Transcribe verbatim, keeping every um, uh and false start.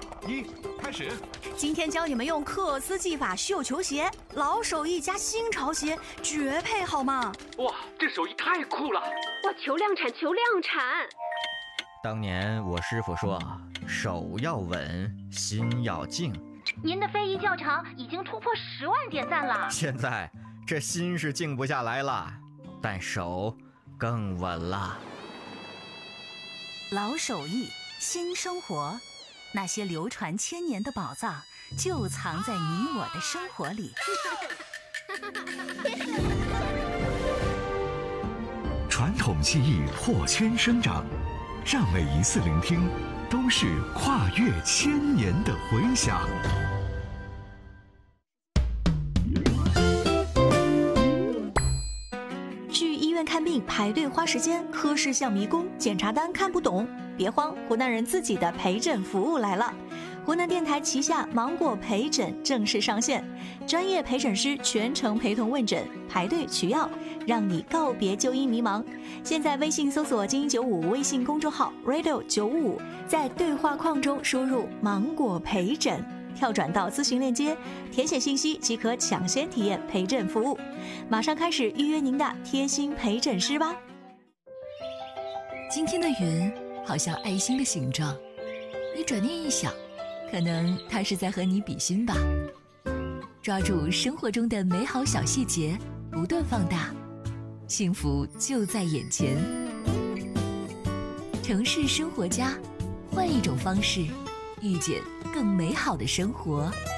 一，开始。 今天教你们用克斯技法绣球鞋，老手艺加新潮鞋，绝配好吗？ 哇，这手艺太酷了！ 哇，求量产，求量产！ 当年我师傅说，手要稳，心要静。 您的非遗教程已经突破十万点赞了。 现在这心是静不下来了，但手更稳了。 老手艺，新生活，那些流传千年的宝藏就藏在你我的生活里。 传统技艺破圈生长，让每一次聆听都是跨越千年的回响。 去医院看病排队花时间，科室像迷宫，检查单看不懂。别慌，湖南人自己的陪诊服务来了。湖南电台旗下芒果陪诊正式上线，专业陪诊师全程陪同问诊，排队取药，让你告别就医迷茫。现在微信搜索精英九五微信公众号 radio 九五，在对话框中输入芒果陪诊，跳转到咨询链接，填写信息即可抢先体验陪诊服务。马上开始预约您的贴心陪诊师吧。 今天的云好像爱心的形状，你转念一想，可能它是在和你比心吧。抓住生活中的美好小细节，不断放大，幸福就在眼前。城市生活家，换一种方式，遇见更美好的生活。